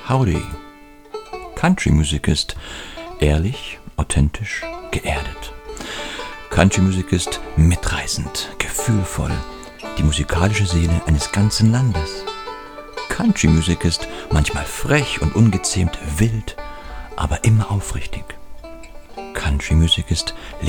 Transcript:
Howdy. Country-Musik ist ehrlich, authentisch, geerdet. Country-Musik ist mitreißend, gefühlvoll, die musikalische Seele eines ganzen Landes. Country-Musik ist manchmal frech und ungezähmt, wild, aber immer aufrichtig. Country-Musik ist